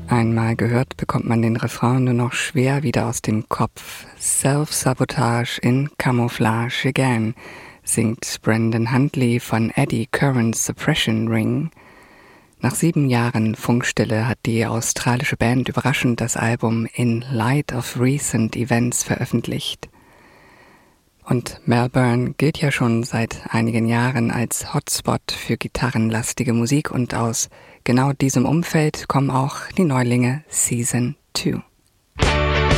Einmal gehört, bekommt man den Refrain nur noch schwer wieder aus dem Kopf. Self-Sabotage in Camouflage again, singt Brendan Huntley von Eddie Curran's Suppression Ring. Nach 7 Jahren Funkstille hat die australische Band überraschend das Album In Light of Recent Events veröffentlicht. Und Melbourne gilt ja schon seit einigen Jahren als Hotspot für gitarrenlastige Musik und aus genau diesem Umfeld kommen auch die Neulinge Season 2.